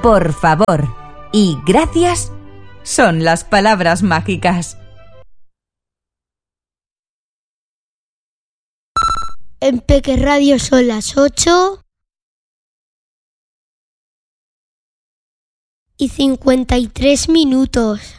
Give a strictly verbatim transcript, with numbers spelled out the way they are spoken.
por favor y gracias son las palabras mágicas. En Peque Radio son las ocho y cincuenta y tres minutos.